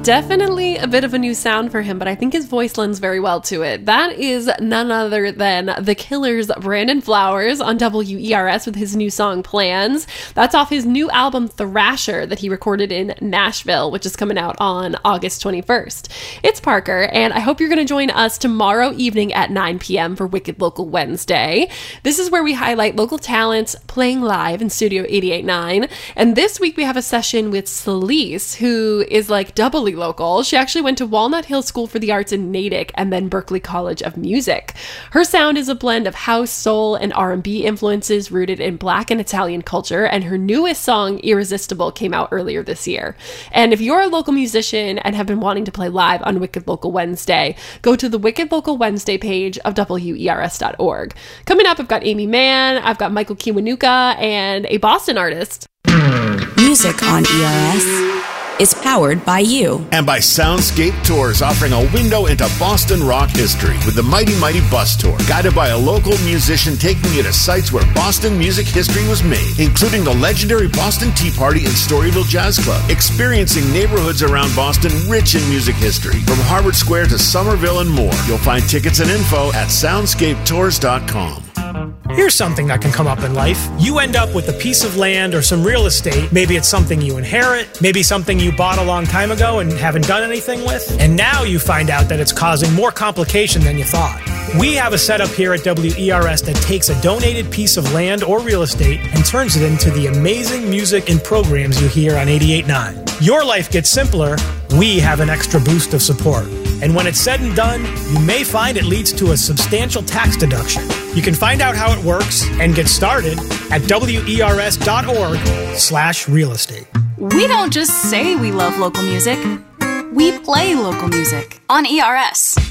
Definitely a bit of a new sound for him, but I think his voice lends very well to it. That is none other than The Killer's Brandon Flowers on WERS with his new song Plans. That's off his new album Thrasher that he recorded in Nashville, which is coming out on August 21st. It's Parker, and I hope you're going to join us tomorrow evening at 9 p.m. for Wicked Local Wednesday. This is where we highlight local talents playing live in Studio 88.9, and this week we have a session with Celise, who is like doubly local. She actually went to Walnut Hill School for the Arts in Natick and then Berklee College of Music. Her sound is a blend of house, soul, and R&B influences rooted in Black and Italian culture, and her newest song, Irresistible, came out earlier this year. And if you're a local musician and have been wanting to play live on Wicked Local Wednesday, go to the Wicked Local Wednesday page of WERS.org. Coming up, I've got Amy Mann, I've got Michael Kiwanuka, and a Boston artist. Music on ERS is powered by you. And by Soundscape Tours, offering a window into Boston rock history with the Mighty Mighty Bus Tour, guided by a local musician taking you to sites where Boston music history was made, including the legendary Boston Tea Party and Storyville Jazz Club, experiencing neighborhoods around Boston rich in music history, from Harvard Square to Somerville and more. You'll find tickets and info at soundscapetours.com. Here's something that can come up in life. You end up with a piece of land or some real estate. Maybe it's something you inherit, maybe something you bought a long time ago and haven't done anything with. And now you find out that it's causing more complication than you thought. We have a setup here at WERS that takes a donated piece of land or real estate and turns it into the amazing music and programs you hear on 88.9. Your life gets simpler. We have an extra boost of support. And when it's said and done, you may find it leads to a substantial tax deduction. You can find out how it works and get started at WERS.org/real estate. We don't just say we love local music. We play local music on ERS.